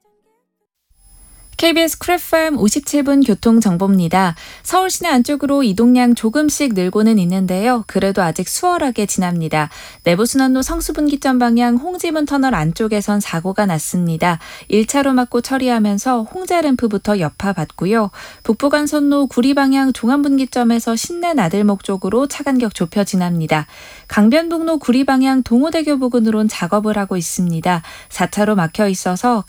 KBS 쿨 FM 57분 교통정보입니다. 서울 시내 안쪽으로 이동량 조금씩 늘고는 있는데요. 그래도 아직 수월하게 지납니다. 내부순환로 성수분기점 방향 홍지문 터널 안쪽에선 사고가 났습니다. 1차로 막고 처리하면서 홍제램프부터 여파받고요. 북부간선로 구리 방향 종암분기점에서 신내 나들목 쪽으로 차 간격 좁혀 지납니다. 강변북로 구리 방향 동호대교 부근으론 작업을 하고 있습니다. 4차로 막혀 있어서